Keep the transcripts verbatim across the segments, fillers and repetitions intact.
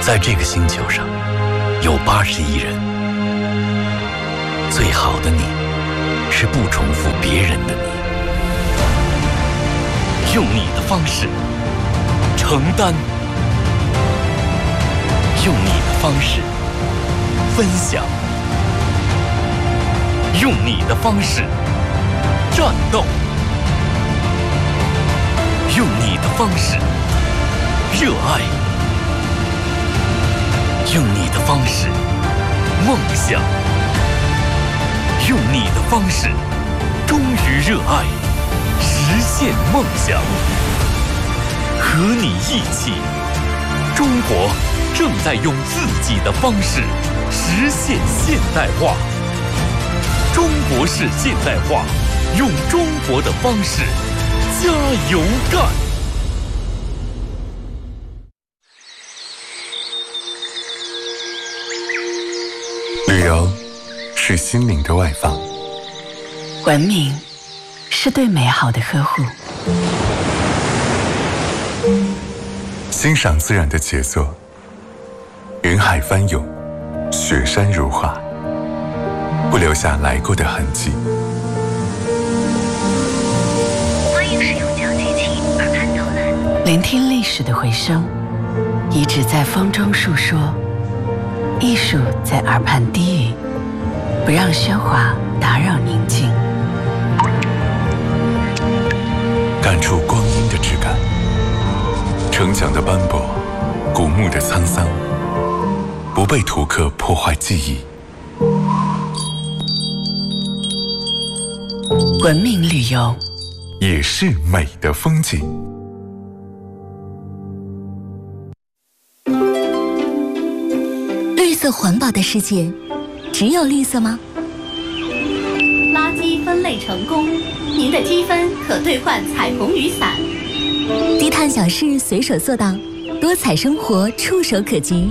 在这个星球上有八十亿人，最好的你是不重复别人的你，用你的方式承担，用你的方式分享，用你的方式战斗，用你的方式热爱，用你的方式梦想，用你的方式忠于热爱，实现梦想。和你一起，中国正在用自己的方式实现现代化。中国式现代化，用中国的方式加油干！ 旅游是心灵的外放， 文明是对美好的呵护， 欣赏自然的杰作，云海翻涌，雪山如画，不留下来过的痕迹。 欢迎使用交机器耳畔导览，聆听历史的回声，遗址在风中述说，艺术在耳畔低语，不让喧哗打扰宁静， 感触光阴的质感，城墙的斑驳，古墓的沧桑，不被图刻破坏记忆。 文明旅游也是美的风景。 绿色环保的世界，只有绿色吗？ 垃圾分类成功，您的积分可兑换彩虹雨伞。 低碳小事随手做到，多彩生活触手可及。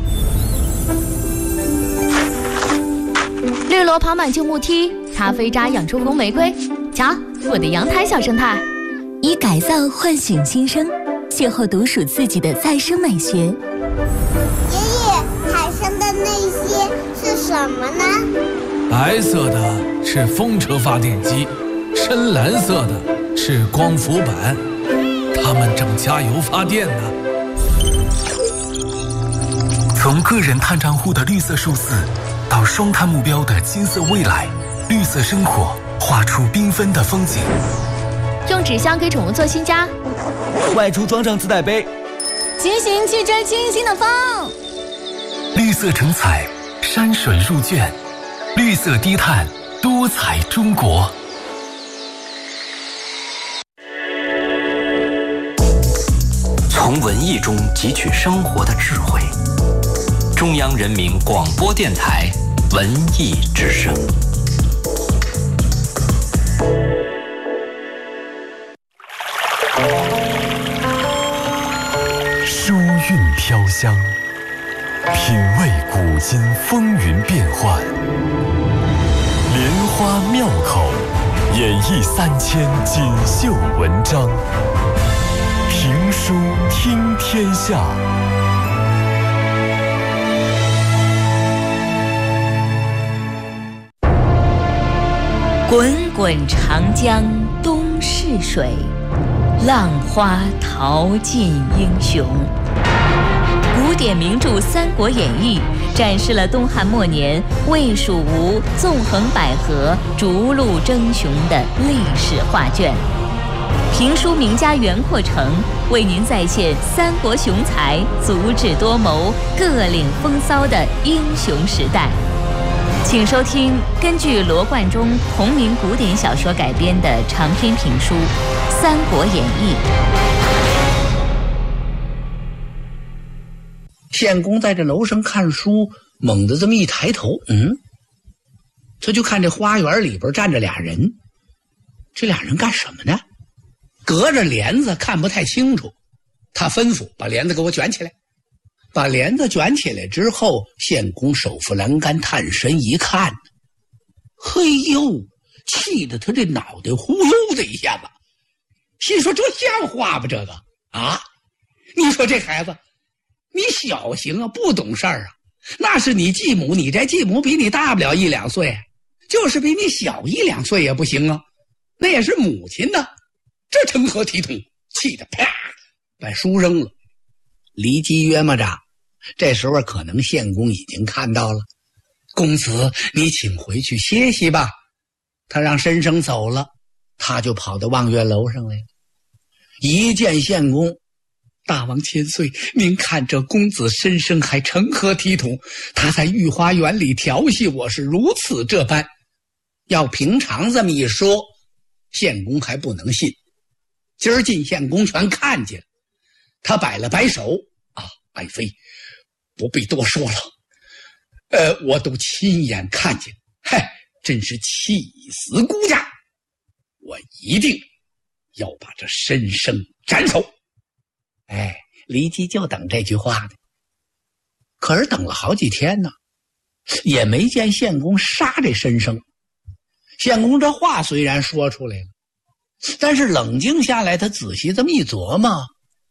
绿萝跑满旧木梯，咖啡渣养出红玫瑰。瞧，我的阳台小生态。 以改造唤醒新生，邂逅独属自己的再生美学。 爷爷，海上的那些是什么呢？ 白色的是风车发电机，深蓝色的是光伏板，它们正加油发电呢。 从个人碳账户的绿色数字，到双碳目标的金色未来，绿色生活画出缤纷的风景。 用纸箱给宠物做新家， 外出装上自带杯， 骑行去追清新的风。 绿色成彩，山水入卷，绿色低碳，多彩中国。从文艺中汲取生活的智慧。中央人民广播电台文艺之声。 书韵飘香，品味古今风云变幻。莲花妙口，演绎三千锦绣文章。评书听天下。 滚滚长江东逝水，浪花淘尽英雄。古典名著《三国演义》展示了东汉末年魏、蜀、吴纵横捭阖、逐鹿争雄的历史画卷。评书名家袁阔成为您再现三国雄才足智多谋、各领风骚的英雄时代。请收听根据罗贯中同名古典小说改编的长篇评书《三国演义》。 献公在这楼上看书，猛地这么一抬头，嗯，他就看这花园里边站着俩人。这俩人干什么呢？隔着帘子看不太清楚，他吩咐把帘子给我卷起来。把帘子卷起来之后，献公手扶栏杆，探身一看，嘿呦，气得他这脑袋忽悠的一下子，心说这像话吗？这个啊，你说这孩子你小行啊，不懂事儿啊，那是你继母，你这继母比你大不了一两岁，就是比你小一两岁也不行啊，那也是母亲呢，这成何体统？气得啪把书扔了。骊姬约摸着这时候可能献公已经看到了，公子你请回去歇息吧。他让申生走了，他就跑到望月楼上来了，一见献公，大王千岁，您看这公子申生还成何体统？他在御花园里调戏我是如此这般，要平常这么一说，献公还不能信。今儿进献公全看见了，他摆了摆手，啊，爱妃不必多说了，呃，我都亲眼看见，嗨，真是气死孤家，我一定要把这申生斩首。哎，骊姬就等这句话呢，可是等了好几天呢，也没见献公杀这申生。献公这话虽然说出来了，但是冷静下来，他仔细这么一琢磨，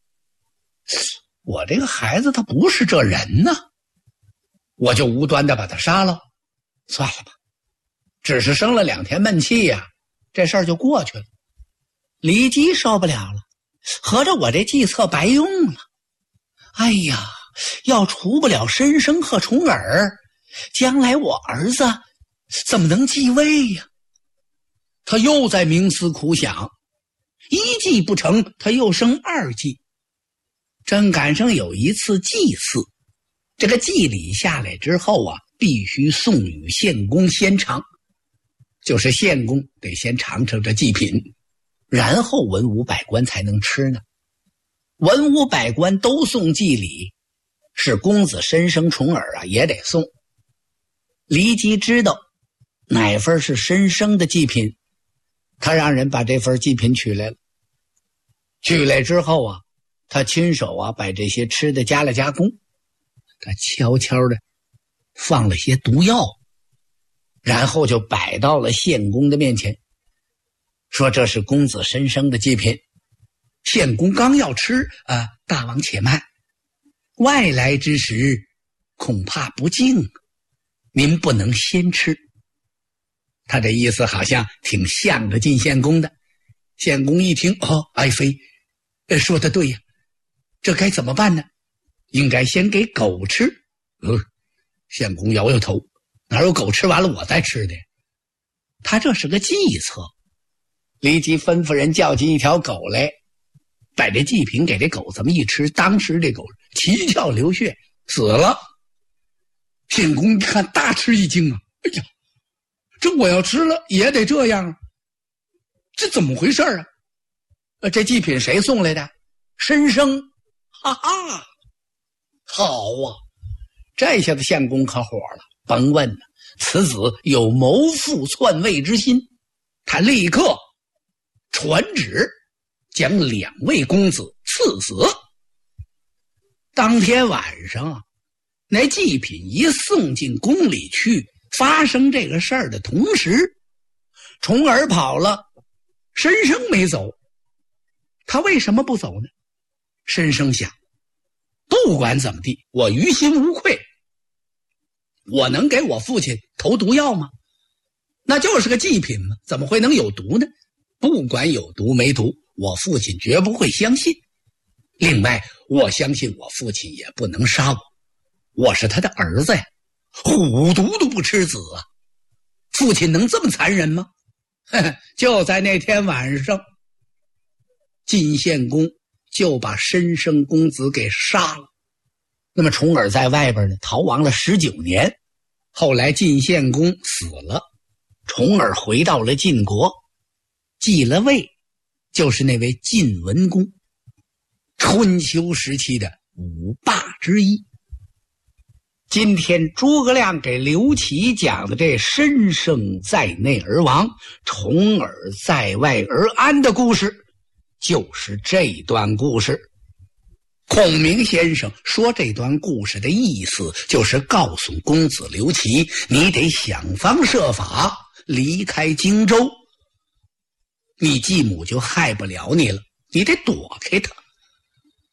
我这个孩子他不是这人呢，我就无端的把他杀了，算了吧，只是生了两天闷气呀、啊，这事儿就过去了。骊姬受不了了，合着我这计策白用了。哎呀，要除不了申生和重耳，将来我儿子怎么能继位呀？他又在冥思苦想，一计不成，他又生二计。正赶上有一次祭祀，这个祭礼下来之后啊，必须送与献公先尝，就是献公得先尝尝这祭品，然后文武百官才能吃呢。文武百官都送祭礼，是公子申生重耳啊也得送。骊姬知道哪份是申生的祭品，他让人把这份祭品取来了。取来之后啊，他亲手啊把这些吃的加了加工，他悄悄的放了些毒药，然后就摆到了献公的面前，说这是公子申生的祭品。献公刚要吃啊，大王且慢，外来之时恐怕不敬，您不能先吃。他这意思好像挺向着晋献公的。献公一听，哦，爱妃说得对呀，这该怎么办呢？应该先给狗吃。呃，献公摇摇头，哪有狗吃完了我再吃的？他这是个计策。骊姬吩咐人叫进一条狗来，把这祭品给这狗这么一吃，当时这狗七窍流血死了。献公一看大吃一惊啊，哎呀，这我要吃了也得这样啊，这怎么回事啊？呃，这祭品谁送来的？申生。哈哈，好啊，这下子献公可火了，甭问了，此子有谋父篡位之心。他立刻传旨将两位公子赐死。当天晚上啊，那祭品一送进宫里去，发生这个事儿的同时，重耳跑了，申生没走。他为什么不走呢？申生想，不管怎么地，我于心无愧，我能给我父亲投毒药吗？那就是个祭品嘛，怎么会能有毒呢？不管有毒没毒，我父亲绝不会相信。另外，我相信我父亲也不能杀我，我是他的儿子呀，虎毒都不吃子啊，父亲能这么残忍吗？就在那天晚上，晋献公就把申生公子给杀了。那么重耳在外边呢，逃亡了十九年，后来晋献公死了，重耳回到了晋国，继了位，就是那位晋文公，春秋时期的五霸之一。今天诸葛亮给刘琦讲的这申生在内而亡，重耳在外而安的故事，就是这段故事。孔明先生说这段故事的意思就是告诉公子刘琦，你得想方设法离开荆州，你继母就害不了你了，你得躲开他。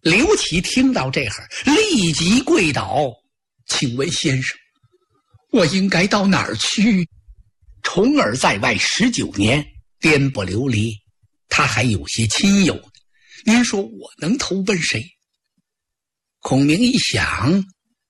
刘启听到这会儿，立即跪倒，请问先生，我应该到哪儿去？重耳在外十九年，颠簸流离，他还有些亲友，您说我能投奔谁？孔明一想，